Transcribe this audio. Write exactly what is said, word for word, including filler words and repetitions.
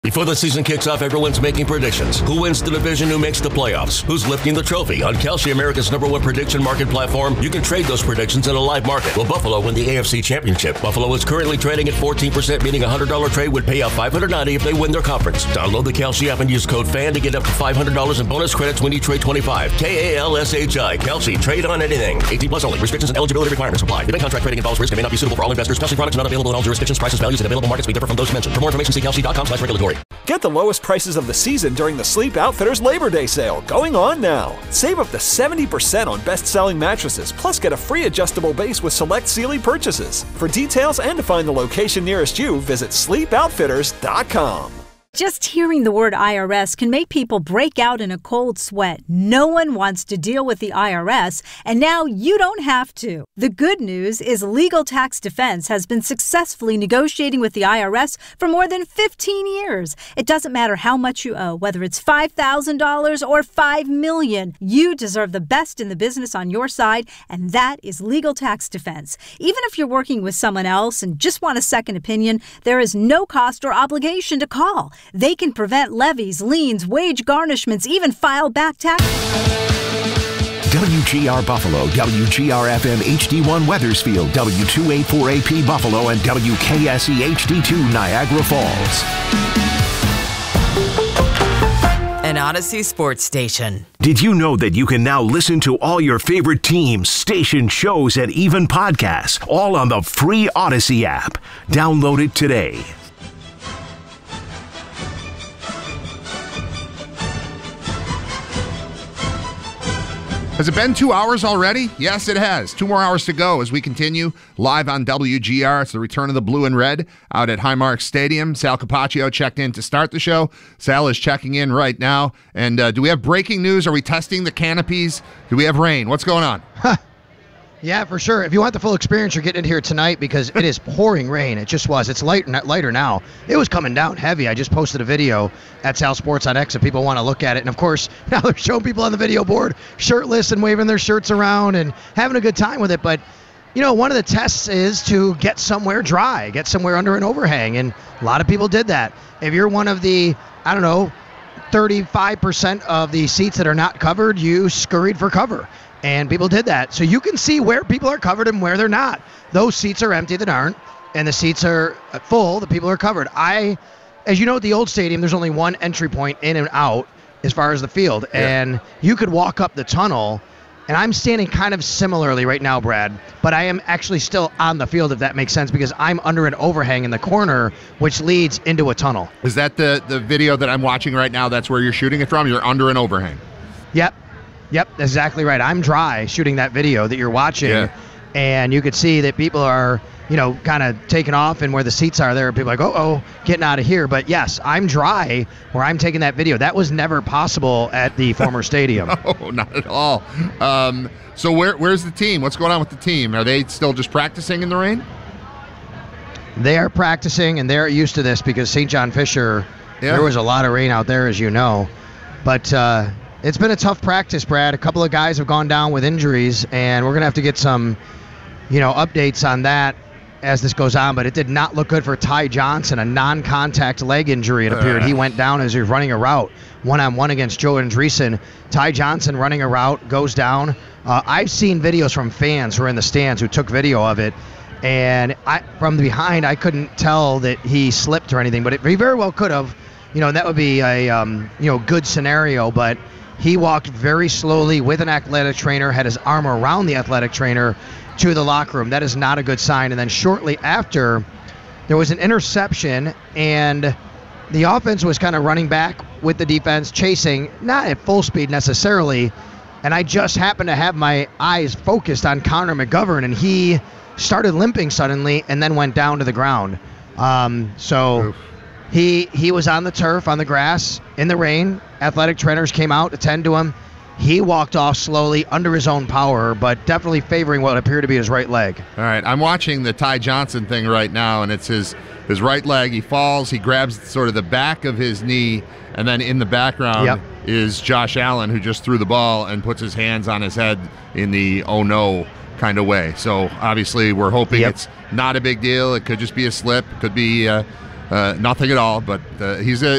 Before the season kicks off, everyone's making predictions. Who wins the division? Who makes the playoffs? Who's lifting the trophy? On Kalshi, America's number one prediction market platform, you can trade those predictions in a live market. Will Buffalo win the A F C Championship? Buffalo is currently trading at fourteen percent, meaning a one hundred dollars trade would pay out five hundred ninety dollars if they win their conference. Download the Kalshi app and use code FAN to get up to five hundred dollars in bonus credits when you trade twenty-five. K A L S H I. Kalshi. Trade on anything. eighteen plus only. Restrictions and eligibility requirements apply. Event contract trading involves risk and may not be suitable for all investors. Kalshi products are not available in all jurisdictions. Prices, values, and available markets may differ from those mentioned. For more information, see kalshi dot com slash regulatory. Get the lowest prices of the season during the Sleep Outfitters Labor Day sale, going on now. Save up to seventy percent on best-selling mattresses, plus get a free adjustable base with select Sealy purchases. For details and to find the location nearest you, visit sleep outfitters dot com. Just hearing the word I R S can make people break out in a cold sweat. No one wants to deal with the I R S, and now you don't have to. The good news is Legal Tax Defense has been successfully negotiating with the I R S for more than fifteen years. It doesn't matter how much you owe, whether it's five thousand dollars or five million dollars. You deserve the best in the business on your side, and that is Legal Tax Defense. Even if you're working with someone else and just want a second opinion, there is no cost or obligation to call. They can prevent levies, liens, wage garnishments, even file back taxes. W G R Buffalo, W G R F M H D one Weathersfield, W two eighty-four A P Buffalo, and W K S E H D two Niagara Falls. An Odyssey Sports Station. Did you know that you can now listen to all your favorite teams, station shows, and even podcasts, all on the free Odyssey app? Download it today. Has it been two hours already? Yes, it has. Two more hours to go as we continue live on W G R. It's the return of the blue and red out at Highmark Stadium. Sal Capaccio checked in to start the show. Sal is checking in right now. And uh, do we have breaking news? Are we testing the canopies? Do we have rain? What's going on? Yeah, for sure. If you want the full experience, you're getting in here tonight because it is pouring rain. It just was. It's light, lighter now. It was coming down heavy. I just posted a video at Sal Sports on X if people want to look at it. And, of course, now they're showing people on the video board shirtless and waving their shirts around and having a good time with it. But, you know, one of the tests is to get somewhere dry, get somewhere under an overhang. And a lot of people did that. If you're one of the, I don't know, thirty-five percent of the seats that are not covered, you scurried for cover. And people did that. So you can see where people are covered and where they're not. Those seats are empty that aren't, and the seats are full, the people are covered. I, as you know, at the old stadium, there's only one entry point in and out as far as the field. Yeah. And you could walk up the tunnel, and I'm standing kind of similarly right now, Brad, but I am actually still on the field, if that makes sense, because I'm under an overhang in the corner, which leads into a tunnel. Is that the, the video that I'm watching right now? That's where you're shooting it from? You're under an overhang? Yep. Yep, exactly right. I'm dry shooting that video that you're watching, yeah. And you could see that people are, you know, kind of taking off, and where the seats are there, people are like, oh, oh, getting out of here. But yes, I'm dry where I'm taking that video. That was never possible at the former stadium. No, not at all. Um, so where where's the team? What's going on with the team? Are they still just practicing in the rain? They are practicing, and they're used to this because Saint John Fisher, yeah. There was a lot of rain out there, as you know. But, uh, it's been a tough practice, Brad. A couple of guys have gone down with injuries, and we're going to have to get some, you know, updates on that as this goes on. But it did not look good for Ty Johnson, a non-contact leg injury, it appeared. Uh. He went down as he was running a route, one-on-one against Joe Andreessen. Ty Johnson running a route, goes down. Uh, I've seen videos from fans who are in the stands who took video of it, and I, from behind, I couldn't tell that he slipped or anything, but it, he very well could have. You know, that would be a, um, you know, good scenario, but he walked very slowly with an athletic trainer, had his arm around the athletic trainer to the locker room. That is not a good sign. And then shortly after, there was an interception, and the offense was kind of running back with the defense, chasing, not at full speed necessarily. And I just happened to have my eyes focused on Connor McGovern, and he started limping suddenly and then went down to the ground. Um, so... Oof. He he was on the turf, on the grass, in the rain. Athletic trainers came out to tend to him. He walked off slowly under his own power, but definitely favoring what appeared to be his right leg. All right, I'm watching the Ty Johnson thing right now, and it's his, his right leg. He falls, he grabs sort of the back of his knee, and then in the background yep. is Josh Allen, who just threw the ball and puts his hands on his head in the oh no kind of way. So obviously we're hoping yep. it's not a big deal. It could just be a slip. It could be... Uh, Uh, nothing at all, but uh, he's a